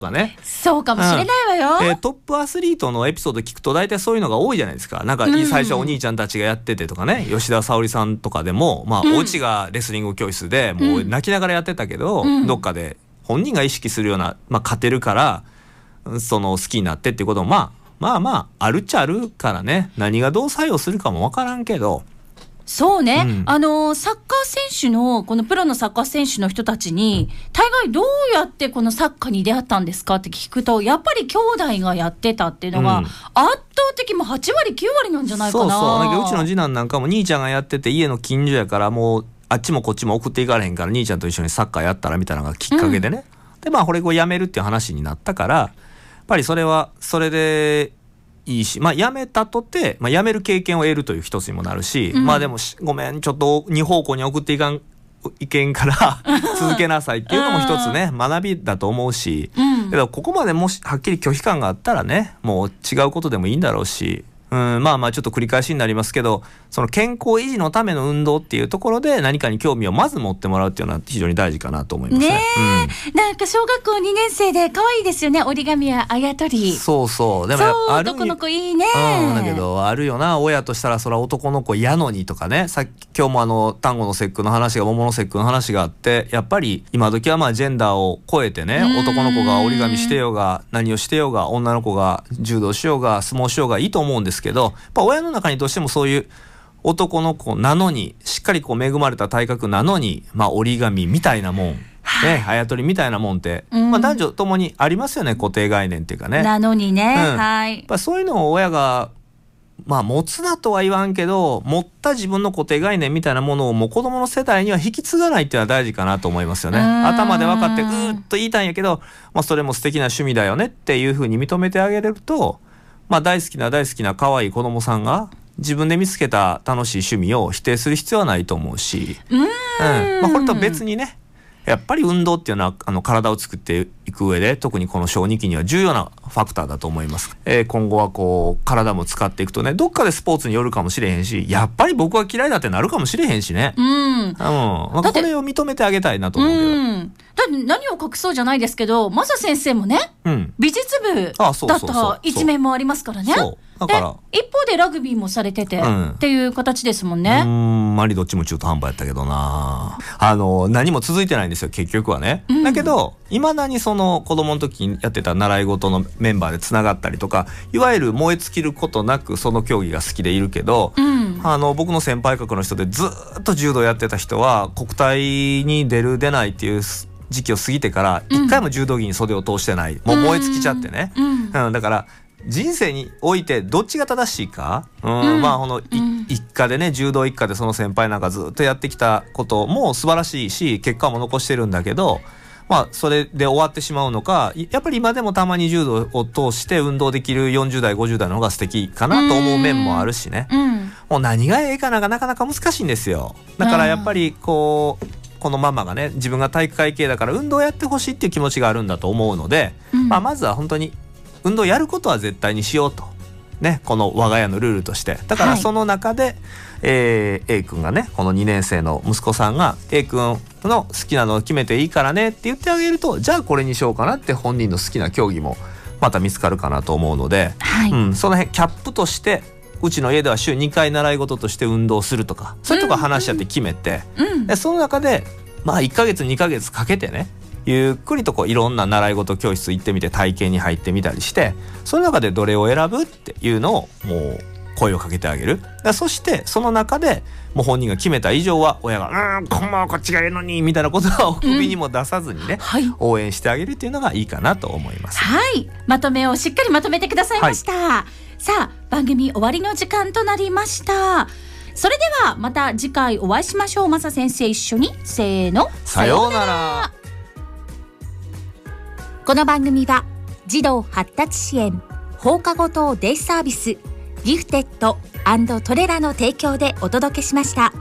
ね、 そうかもしれないわよ、 トップアスリートのエピソード聞くと大体そういうのが多いじゃないですか。なんか最初お兄ちゃんたちがやっててとかね、吉田沙保里さんとかでも、お家がレスリング教室でもう泣きながらやってたけど、どっかで本人が意識するような、勝てるからその好きになってっていうこともあるっちゃあるからね、何がどう作用するかもわからんけど。 そうね、サッカー選手のこのプロのサッカー選手の人たちに大概どうやってこのサッカーに出会ったんですかって聞くと、やっぱり兄弟がやってたっていうのが圧倒的も8割9割なんじゃないかな。 なんかうちの次男なんかも兄ちゃんがやってて家の近所やからもうあっちもこっちも送っていかれへんから兄ちゃんと一緒にサッカーやったらみたいなのがきっかけでね、でこれやめるっていう話になったから、やっぱりそれはそれでいいし、やめたとて、やめる経験を得るという一つにもなるし、でもごめんちょっと2方向に送っていけんから続けなさいっていうのも一つね学びだと思うし、だからここまでもしはっきり拒否感があったらね、もう違うことでもいいんだろうし、ちょっと繰り返しになりますけど、その健康維持のための運動っていうところで何かに興味をまず持ってもらうっていうのは非常に大事かなと思いますね。 なんか小学校2年生で可愛いですよね、折り紙やあやとり。 そうでも男の子いいね、 だけどあるよな、親としたらそれは男の子やのにとかね。今日も単語の節句の話が桃の節句の話があって、やっぱり今時はジェンダーを超えてね、男の子が折り紙してようが何をしてようが、女の子が柔道しようが相撲しようがいいと思うんですけど、やっぱ親の中にどうしてもそういう男の子なのに、しっかり恵まれた体格なのに、折り紙みたいなもん、あやとりみたいなもんって、男女ともにありますよね、固定概念っていうかね。 なのにね、 やっぱそういうのを親が持つなとは言わんけど、持った自分の固定概念みたいなものをもう子供の世代には引き継がないっていうのは大事かなと思いますよね。頭で分かってうーっと言いたいんやけど、それも素敵な趣味だよねっていうふうに認めてあげれると、大好きな可愛い子供さんが自分で見つけた楽しい趣味を否定する必要はないと思うし、これと別にね、やっぱり運動っていうのは体を作っていく上で、特にこの小児期には重要なファクターだと思います。今後は体も使っていくとね、どっかでスポーツによるかもしれへんし、やっぱり僕は嫌いだってなるかもしれへんしね。これを認めてあげたいなと思うけど。 だって何を隠そうじゃないですけど、マサ先生もね、美術部だった一面もありますからね。だから一方でラグビーもされてて、っていう形ですもんね。 どっちも中途半端やったけどな。何も続いてないんですよ結局はね。だけどいまだにその子供の時にやってた習い事のメンバーでつながったりとか、いわゆる燃え尽きることなくその競技が好きでいるけど、僕の先輩格の人でずっと柔道やってた人は国体に出ないっていう時期を過ぎてから一回も柔道着に袖を通してない、もう燃え尽きちゃってね。だから人生においてどっちが正しいか、一家でね、柔道一家でその先輩なんかずっとやってきたことも素晴らしいし、結果も残してるんだけど、それで終わってしまうのか、やっぱり今でもたまに柔道を通して運動できる40代50代の方が素敵かなと思う面もあるしね。もう何がええかながなかなか難しいんですよ。だからやっぱりこのママがね、自分が体育会系だから運動やってほしいっていう気持ちがあるんだと思うので、まずは本当に運動やることは絶対にしようとね、この我が家のルールとして。だからその中で、A 君がね、この2年生の息子さんが A 君の好きなのを決めていいからねって言ってあげると、じゃあこれにしようかなって本人の好きな競技もまた見つかるかなと思うので、その辺キャップとして、うちの家では週2回習い事として運動するとか、そういうとこ話し合って決めて、でその中で1ヶ月2ヶ月かけてね、ゆっくりといろんな習い事教室行ってみて体験に入ってみたりして、その中でどれを選ぶっていうのをもう声をかけてあげる。そしてその中でもう本人が決めた以上は親がこっちがええのにみたいなことは首にも出さずにね、応援してあげるっていうのがいいかなと思います。 まとめをしっかりまとめてくださいました。さあ番組終わりの時間となりました。それではまた次回お会いしましょう。マサ先生一緒にせーの、 さようなら。 この番組は児童発達支援放課後等デイサービスギフテッド&トレラの提供でお届けしました。